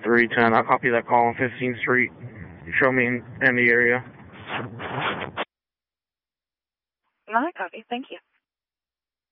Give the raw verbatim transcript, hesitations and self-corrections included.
three ten. I'll copy that call on fifteenth Street. Show me in, in the area. Not a copy. Thank you.